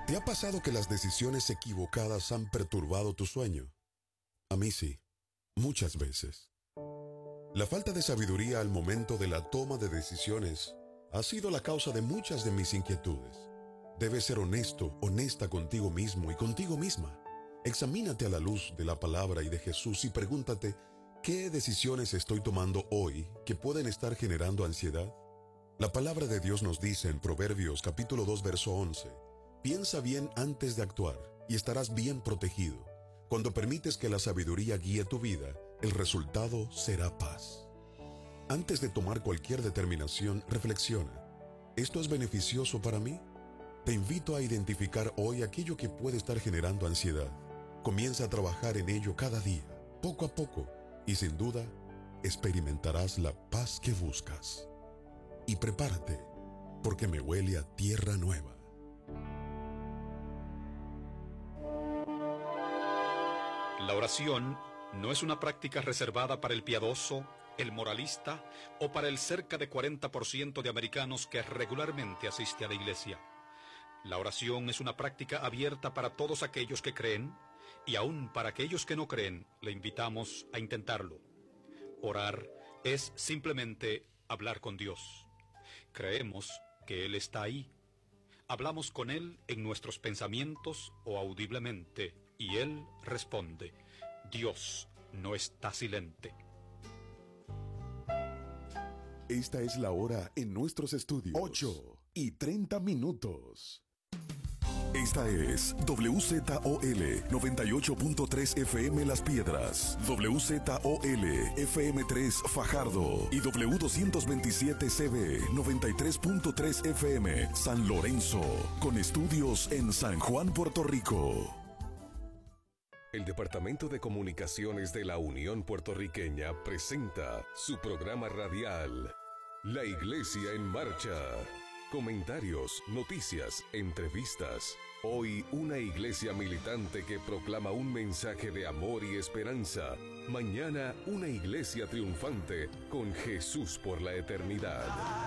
¿Te ha pasado que las decisiones equivocadas han perturbado tu sueño? A mí sí, muchas veces. La falta de sabiduría al momento de la toma de decisiones ha sido la causa de muchas de mis inquietudes. Debes ser honesto, honesta contigo mismo y contigo misma. Examínate a la luz de la palabra y de Jesús y pregúntate, ¿qué decisiones estoy tomando hoy que pueden estar generando ansiedad? La palabra de Dios nos dice en Proverbios capítulo 2, verso 11, piensa bien antes de actuar y estarás bien protegido. Cuando permites que la sabiduría guíe tu vida, el resultado será paz. Antes de tomar cualquier determinación, reflexiona. ¿Esto es beneficioso para mí? Te invito a identificar hoy aquello que puede estar generando ansiedad. Comienza a trabajar en ello cada día, poco a poco, y sin duda, experimentarás la paz que buscas. Y prepárate, porque me huele a tierra nueva. La oración no es una práctica reservada para el piadoso, el moralista o para el cerca de 40% de americanos que regularmente asiste a la iglesia. La oración es una práctica abierta para todos aquellos que creen y aún para aquellos que no creen, le invitamos a intentarlo. Orar es simplemente hablar con Dios. Creemos que Él está ahí. Hablamos con Él en nuestros pensamientos o audiblemente y Él responde. Dios no está silente. Esta es la hora en nuestros estudios. 8:30. Esta es WZOL 98.3 FM Las Piedras, WZOL FM 3 Fajardo y W227CB 93.3 FM San Lorenzo, con estudios en San Juan, Puerto Rico. El Departamento de Comunicaciones de la Unión Puertorriqueña presenta su programa radial, La Iglesia en Marcha. Comentarios, noticias, entrevistas. Hoy una iglesia militante que proclama un mensaje de amor y esperanza. Mañana una iglesia triunfante con Jesús por la eternidad.